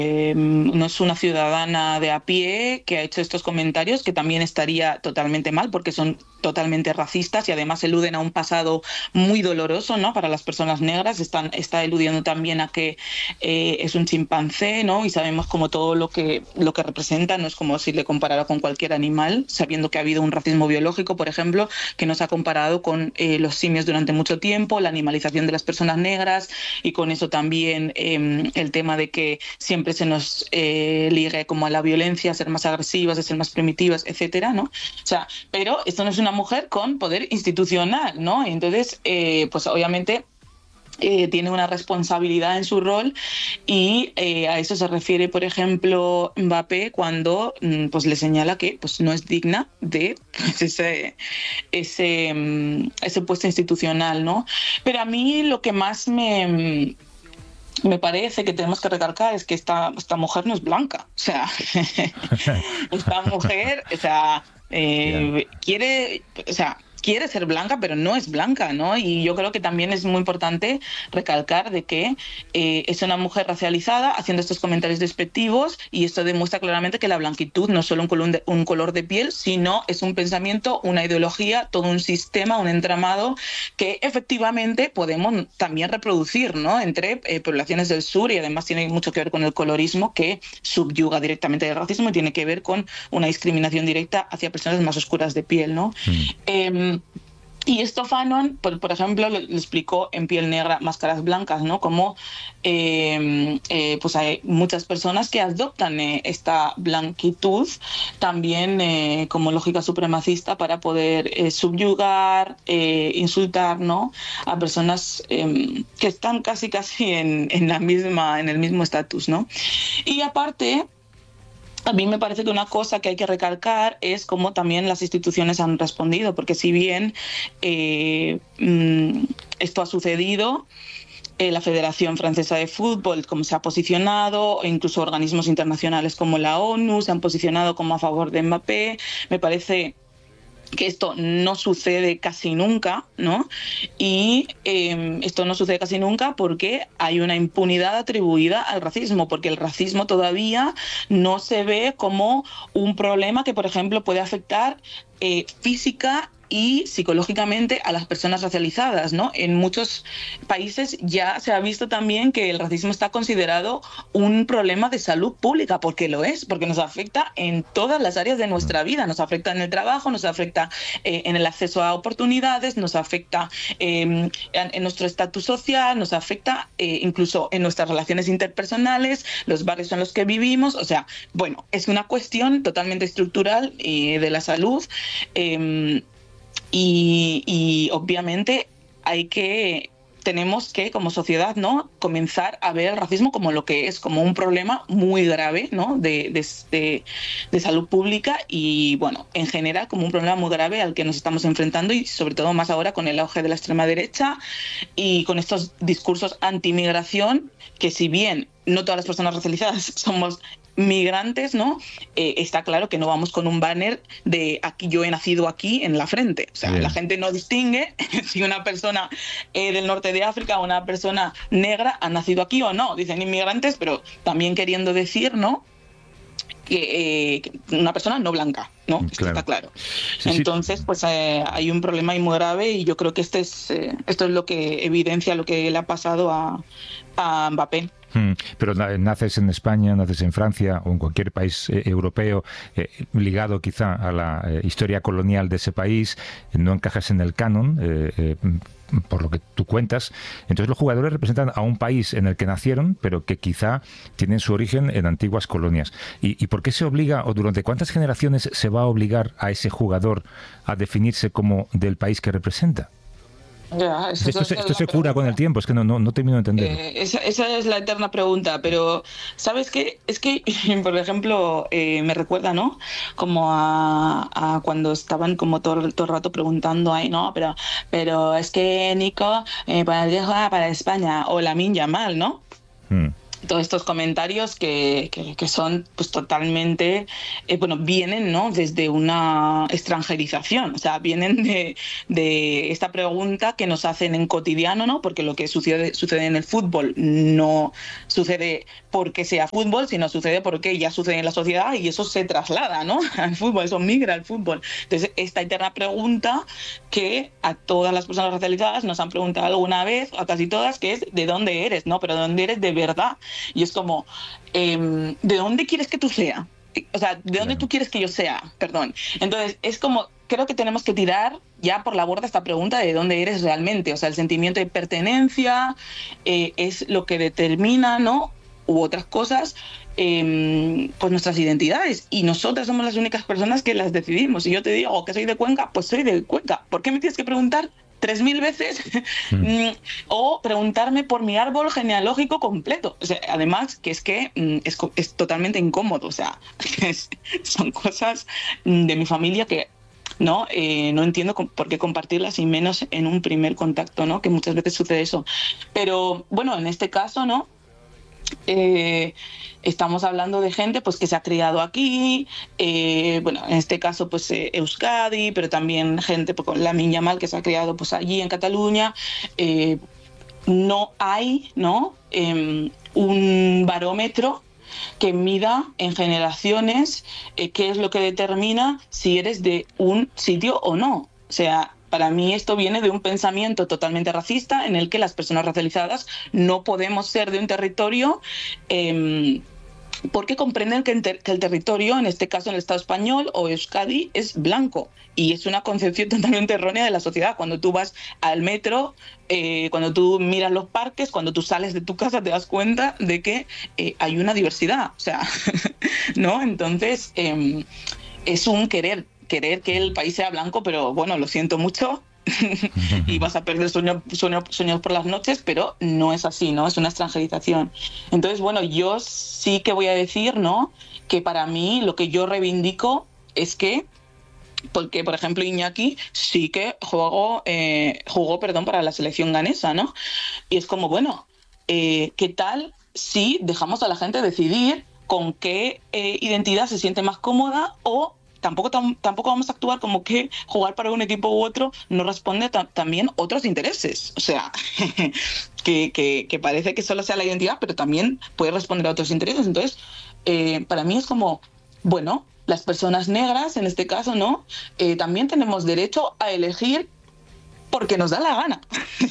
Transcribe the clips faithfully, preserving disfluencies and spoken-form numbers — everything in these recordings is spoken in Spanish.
Eh, no es una ciudadana de a pie que ha hecho estos comentarios, que también estaría totalmente mal porque son totalmente racistas y además eluden a un pasado muy doloroso, ¿no? Para las personas negras. Están, está eludiendo también a que eh, es un chimpancé, ¿no? Y sabemos como todo lo que, lo que representa, no es como si le comparara con cualquier animal, sabiendo que ha habido un racismo biológico, por ejemplo, que nos ha comparado con eh, los simios durante mucho tiempo, la animalización de las personas negras y con eso también eh, el tema de que siempre se nos eh, ligue como a la violencia, a ser más agresivas, a ser más primitivas, etcétera, ¿no? O sea, pero esto no es una mujer con poder institucional, ¿no? Entonces, eh, pues obviamente eh, tiene una responsabilidad en su rol y eh, a eso se refiere, por ejemplo, Mbappé cuando mm, pues le señala que pues no es digna de pues, ese, ese, mm, ese puesto institucional, ¿no? Pero a mí lo que más me... me parece que tenemos que recalcar es que esta, esta mujer no es blanca. O sea, esta mujer, o sea, eh, Yeah. quiere, o sea, quiere ser blanca, pero no es blanca, ¿no? Y yo creo que también es muy importante recalcar de que eh, es una mujer racializada haciendo estos comentarios despectivos y esto demuestra claramente que la blanquitud no es solo un color de, un color de piel, sino es un pensamiento, una ideología, todo un sistema, un entramado que efectivamente podemos también reproducir, ¿no? Entre eh, poblaciones del sur y además tiene mucho que ver con el colorismo que subyuga directamente el racismo y tiene que ver con una discriminación directa hacia personas más oscuras de piel, ¿no? Mm. Eh, Y esto Fanon, por, por ejemplo, lo, lo explicó en Piel Negra, Máscaras Blancas, ¿no? Como eh, eh, pues hay muchas personas que adoptan eh, esta blanquitud también eh, como lógica supremacista para poder eh, subyugar, eh, insultar, ¿no? A personas eh, que están casi casi en, en la misma, en el mismo estatus, ¿no? Y aparte, a mí me parece que una cosa que hay que recalcar es cómo también las instituciones han respondido, porque si bien eh, esto ha sucedido, eh, la Federación Francesa de Fútbol, como se ha posicionado, e incluso organismos internacionales como la ONU se han posicionado como a favor de Mbappé, me parece que esto no sucede casi nunca, ¿no? Y eh, esto no sucede casi nunca porque hay una impunidad atribuida al racismo, porque el racismo todavía no se ve como un problema que, por ejemplo, puede afectar eh, física y psicológicamente a las personas racializadas, ¿no? En muchos países ya se ha visto también que el racismo está considerado un problema de salud pública, porque lo es, porque nos afecta en todas las áreas de nuestra vida, nos afecta en el trabajo, nos afecta eh, en el acceso a oportunidades, nos afecta eh, en, en nuestro estatus social, nos afecta eh, incluso en nuestras relaciones interpersonales, los barrios en los que vivimos, o sea, bueno, es una cuestión totalmente estructural eh, de la salud. Eh, Y, y obviamente hay que, tenemos que como sociedad, ¿no?, comenzar a ver el racismo como lo que es, como un problema muy grave, ¿no?, de, de, de, de salud pública y, bueno, en general como un problema muy grave al que nos estamos enfrentando y sobre todo más ahora con el auge de la extrema derecha y con estos discursos anti-migración que, si bien no todas las personas racializadas somos migrantes, ¿no? Eh, está claro que no vamos con un banner de aquí yo he nacido aquí en la frente. O sea, Bien. la gente no distingue si una persona eh, del norte de África o una persona negra ha nacido aquí o no. Dicen inmigrantes, pero también queriendo decir, ¿no?, que eh, una persona no blanca, ¿no? Claro. Esto está claro. Sí, Entonces, sí. pues eh, hay un problema ahí muy grave y yo creo que este es, eh, esto es lo que evidencia lo que le ha pasado a, a Mbappé. Hmm. Pero naces en España, naces en Francia o en cualquier país eh, europeo eh, ligado quizá a la eh, historia colonial de ese país, eh, no encajas en el canon, eh, eh, por lo que tú cuentas. Entonces los jugadores representan a un país en el que nacieron, pero que quizá tienen su origen en antiguas colonias. ¿Y, y por qué se obliga, o durante cuántas generaciones se va a obligar a ese jugador a definirse como del país que representa? Ya, eso, Esto, se, es esto se cura con el tiempo, es que no, no, no termino de entenderlo. Eh, esa, esa es la eterna pregunta, pero ¿sabes qué? Es que, por ejemplo, eh, me recuerda, ¿no?, como a, a cuando estaban como todo, todo el rato preguntando ahí, ¿no? Pero, pero es que Nico, eh, para el juega para España, o Lamine Yamal, ¿no? Hmm. todos estos comentarios que, que, que son pues totalmente, eh, bueno, vienen, ¿no?, desde una extranjerización, o sea, vienen de, de esta pregunta que nos hacen en cotidiano, ¿no?, porque lo que sucede, sucede en el fútbol no sucede porque sea fútbol, sino sucede porque ya sucede en la sociedad y eso se traslada, ¿no?, al fútbol, eso migra al fútbol. Entonces, esta eterna pregunta que a todas las personas racializadas nos han preguntado alguna vez, a casi todas, que es ¿de dónde eres?, ¿no?, pero ¿de dónde eres de verdad? Y es como, eh, ¿de dónde quieres que tú sea? O sea, ¿de dónde claro. tú quieres que yo sea? Perdón. Entonces, es como, creo que tenemos que tirar ya por la borda esta pregunta de dónde eres realmente. O sea, el sentimiento de pertenencia eh, es lo que determina, ¿no?, u otras cosas, eh, pues nuestras identidades. Y nosotras somos las únicas personas que las decidimos. Si yo te digo que soy de Cuenca, pues soy de Cuenca. ¿Por qué me tienes que preguntar tres mil veces mm. o preguntarme por mi árbol genealógico completo? O sea, además que es que mm, es, es totalmente incómodo, o sea, es, son cosas de mi familia que no eh, no entiendo por qué compartirlas y menos en un primer contacto, ¿no?, que muchas veces sucede eso. Pero bueno, en este caso, ¿no?, Eh, estamos hablando de gente pues que se ha criado aquí, eh, bueno, en este caso pues eh, Euskadi, pero también gente pues, con Lamine Yamal, que se ha criado pues allí en Cataluña. Eh, no hay, ¿no?, eh, un barómetro que mida en generaciones eh, qué es lo que determina si eres de un sitio o no. O sea, para mí esto viene de un pensamiento totalmente racista en el que las personas racializadas no podemos ser de un territorio eh, porque comprenden que, ter- que el territorio, en este caso en el Estado español o Euskadi, es blanco. Y es una concepción totalmente errónea de la sociedad. Cuando tú vas al metro, eh, cuando tú miras los parques, cuando tú sales de tu casa, te das cuenta de que eh, hay una diversidad. O sea, ¿no? Entonces, eh, es un querer. querer que el país sea blanco, pero bueno, lo siento mucho y vas a perder sueños sueño, sueño por las noches, pero no es así, ¿no? Es una extranjerización. Entonces, bueno, yo sí que voy a decir, ¿no?, que para mí lo que yo reivindico es que, porque por ejemplo Iñaki sí que jugó, eh, jugó perdón, para la selección ganesa, ¿no? Y es como, bueno, eh, ¿qué tal si dejamos a la gente decidir con qué eh, identidad se siente más cómoda? O Tampoco, tam, tampoco vamos a actuar como que jugar para un equipo u otro no responde ta- también otros intereses. O sea, que, que, que parece que solo sea la identidad, pero también puede responder a otros intereses. Entonces, eh, para mí es como, bueno, las personas negras, en este caso, ¿no? Eh, también tenemos derecho a elegir porque nos da la gana.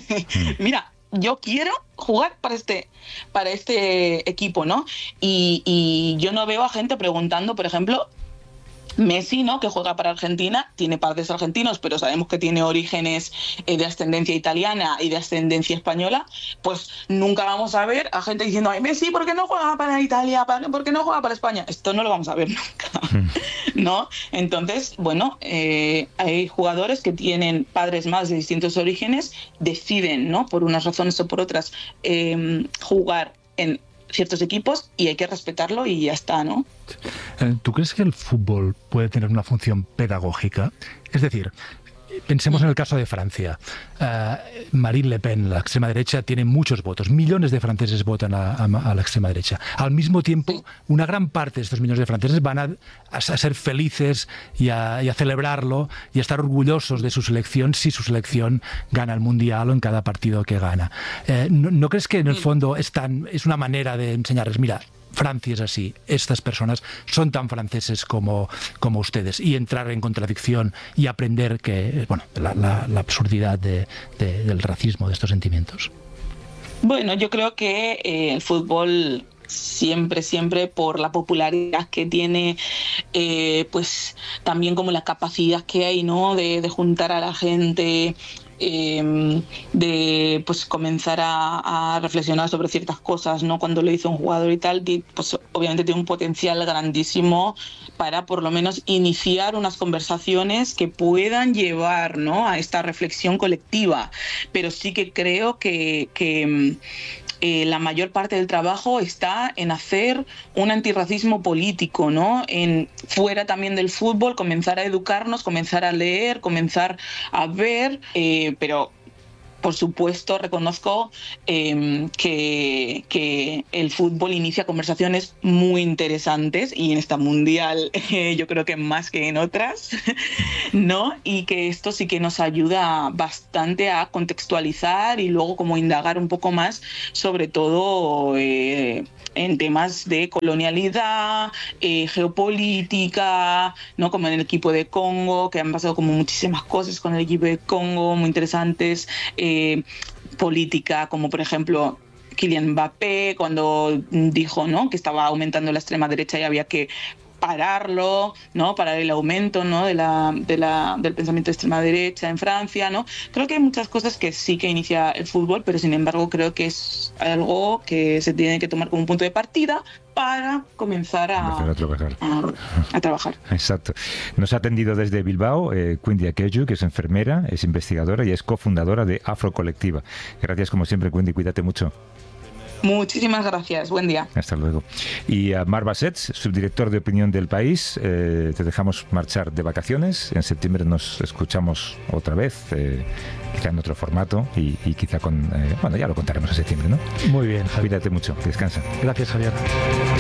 Mira, yo quiero jugar para este, para este equipo, ¿no? Y, y yo no veo a gente preguntando, por ejemplo, Messi, ¿no?, que juega para Argentina, tiene padres argentinos, pero sabemos que tiene orígenes eh, de ascendencia italiana y de ascendencia española. Pues nunca vamos a ver a gente diciendo, ay, Messi, ¿por qué no juega para Italia? ¿Por qué no juega para España? Esto no lo vamos a ver nunca, ¿no? Entonces, bueno, eh, hay jugadores que tienen padres más de distintos orígenes, deciden, ¿no?, por unas razones o por otras, eh, jugar en ciertos equipos y hay que respetarlo y ya está, ¿no? ¿Tú crees que el fútbol puede tener una función pedagógica? Es decir, pensemos en el caso de Francia. Uh, Marine Le Pen, la extrema derecha, tiene muchos votos. Millones de franceses votan a, a, a la extrema derecha. Al mismo tiempo, una gran parte de estos millones de franceses van a, a, a ser felices y a, y a celebrarlo y a estar orgullosos de su selección si su selección gana el Mundial o en cada partido que gana. Uh, ¿no, ¿No crees que en el fondo es, tan, es una manera de enseñarles, mira, Francia es así, estas personas son tan franceses como, como ustedes, y entrar en contradicción y aprender que, bueno, la, la, la absurdidad de, de, del racismo, de estos sentimientos? Bueno, yo creo que eh, el fútbol siempre, siempre por la popularidad que tiene, eh, pues también como la capacidad que hay, ¿no?, de, de juntar a la gente, Eh, de pues comenzar a, a reflexionar sobre ciertas cosas, ¿no?, cuando lo hizo un jugador y tal, pues obviamente tiene un potencial grandísimo para por lo menos iniciar unas conversaciones que puedan llevar, ¿no?, a esta reflexión colectiva. Pero sí que creo que, que eh, la mayor parte del trabajo está en hacer un antirracismo político, ¿no?, en fuera también del fútbol, comenzar a educarnos, comenzar a leer, comenzar a ver, eh, pero por supuesto, reconozco eh, que, que el fútbol inicia conversaciones muy interesantes, y en esta mundial eh, yo creo que más que en otras, ¿no? Y que esto sí que nos ayuda bastante a contextualizar y luego como indagar un poco más, sobre todo eh, en temas de colonialidad, eh, geopolítica, ¿no? Como en el equipo de Congo, que han pasado como muchísimas cosas con el equipo de Congo muy interesantes. Eh, Eh, política, como por ejemplo Kylian Mbappé, cuando dijo, ¿no?, que estaba aumentando la extrema derecha y había que pararlo, ¿no?, parar el aumento, ¿no?, de la, de la, del pensamiento de extrema derecha en Francia, ¿no? Creo que hay muchas cosas que sí que inicia el fútbol, pero sin embargo creo que es algo que se tiene que tomar como un punto de partida para comenzar a, a trabajar. A, a trabajar. Exacto. Nos ha atendido desde Bilbao eh, Quindi Akeju, que es enfermera, es investigadora y es cofundadora de Afro Colectiva. Gracias como siempre, Quindi, cuídate mucho. Muchísimas gracias, buen día. Hasta luego. Y a Marc Bassets, subdirector de opinión del País, eh, te dejamos marchar de vacaciones. En septiembre nos escuchamos otra vez, eh, quizá en otro formato y, y quizá con... Eh, bueno, ya lo contaremos en septiembre, ¿no? Muy bien, Javier. Cuídate mucho, descansa. Gracias, Javier.